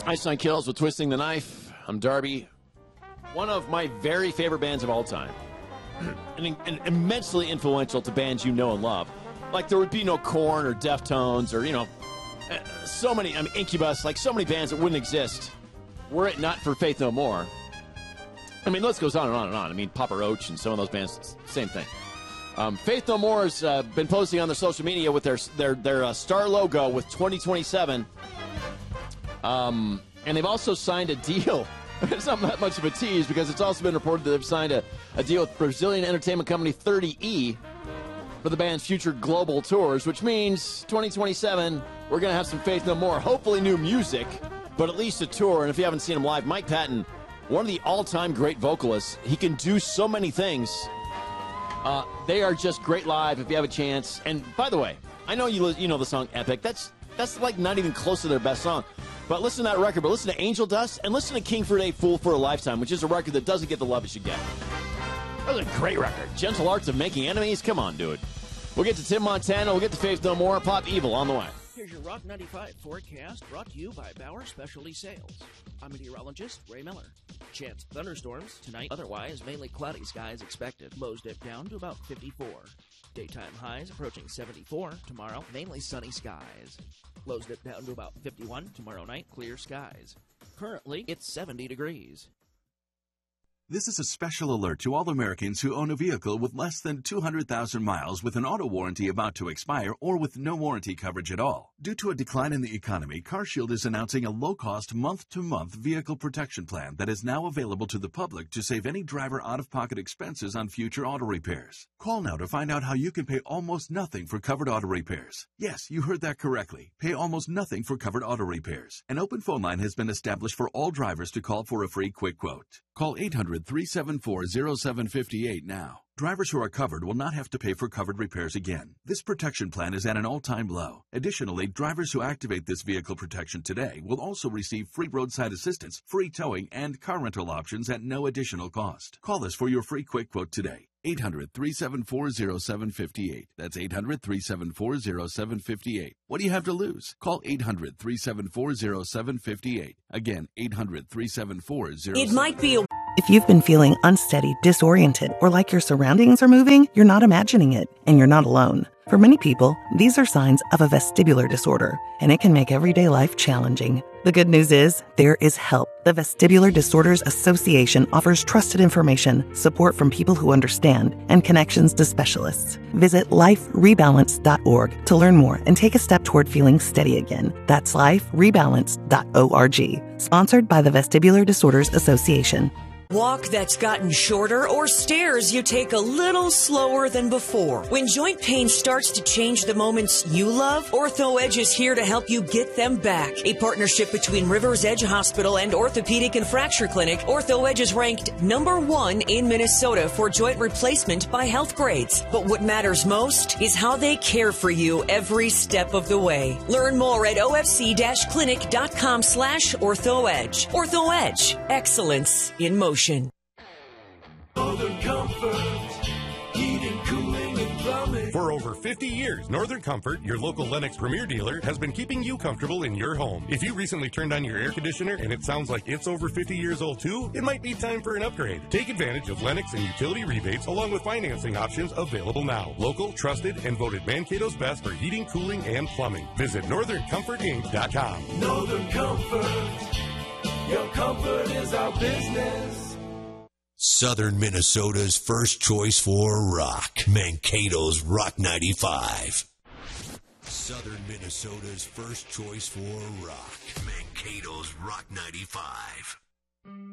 Einstein Kills with Twisting the Knife. I'm Darby. One of my very favorite bands of all time. And immensely influential to bands you know and love. Like there would be no Korn or Deftones or, so many, Incubus, like so many bands that wouldn't exist were it not for Faith No More. I mean, the list goes on and on and on. I mean, Papa Roach and some of those bands, same thing. Faith No More has been posting on their social media with their star logo with 2027. And they've also signed a deal. It's not that much of a tease because it's also been reported that they've signed a deal with Brazilian entertainment company 30E for the band's future global tours, which means 2027, we're going to have some Faith No More. Hopefully new music, but at least a tour. And if you haven't seen him live, Mike Patton, one of the all-time great vocalists. He can do so many things. They are just great live if you have a chance. And by the way, I know you know the song Epic. That's like not even close to their best song. But listen to that record. But listen to Angel Dust and listen to King for a Day, Fool for a Lifetime, which is a record that doesn't get the love it should get. That was a great record. Gentle Arts of Making Enemies. Come on, dude. We'll get to Tim Montana. We'll get to Faith No More. Pop Evil on the way. Here's your Rock 95 forecast brought to you by Bauer Specialty Sales. I'm meteorologist Ray Miller. Chance of thunderstorms tonight, otherwise mainly cloudy skies expected. Lows dip down to about 54. Daytime highs approaching 74. Tomorrow, mainly sunny skies. Lows dip down to about 51. Tomorrow night, clear skies. Currently, it's 70 degrees. This is a special alert to all Americans who own a vehicle with less than 200,000 miles with an auto warranty about to expire or with no warranty coverage at all. Due to a decline in the economy, CarShield is announcing a low-cost month-to-month vehicle protection plan that is now available to the public to save any driver out-of-pocket expenses on future auto repairs. Call now to find out how you can pay almost nothing for covered auto repairs. Yes, you heard that correctly. Pay almost nothing for covered auto repairs. An open phone line has been established for all drivers to call for a free quick quote. Call 800-374-0758 now. Drivers who are covered will not have to pay for covered repairs again. This protection plan is at an all-time low. Additionally, drivers who activate this vehicle protection today will also receive free roadside assistance, free towing, and car rental options at no additional cost. Call us for your free quick quote today. 800-374-0758. That's 800-374-0758. What do you have to lose? Call 800-374-0758. Again, 800-374-0758. It might be a... If you've been feeling unsteady, disoriented, or like your surroundings are moving, you're not imagining it, and you're not alone. For many people, these are signs of a vestibular disorder, and it can make everyday life challenging. The good news is, there is help. The Vestibular Disorders Association offers trusted information, support from people who understand, and connections to specialists. Visit liferebalance.org to learn more and take a step toward feeling steady again. That's liferebalance.org. Sponsored by the Vestibular Disorders Association. Walk that's gotten shorter or stairs you take a little slower than before. When joint pain starts to change the moments you love, Ortho Edge is here to help you get them back. A partnership between Rivers Edge Hospital and Orthopedic and Fracture Clinic, Ortho Edge is ranked #1 in Minnesota for joint replacement by Health Grades. But what matters most is how they care for you every step of the way. Learn more at ofc-clinic.com/OrthoEdge. Ortho Edge, excellence in motion. Northern Comfort, heating, cooling, and plumbing. For over 50 years, Northern Comfort, your local Lennox Premier dealer, has been keeping you comfortable in your home. If you recently turned on your air conditioner and it sounds like it's over 50 years old too, it might be time for an upgrade. Take advantage of Lennox and utility rebates along with financing options available now. Local, trusted, and voted Mankato's best for heating, cooling, and plumbing. Visit NorthernComfortInc.com. Northern Comfort, your comfort is our business. Southern Minnesota's first choice for rock. Mankato's Rock 95. Southern Minnesota's first choice for rock. Mankato's Rock 95.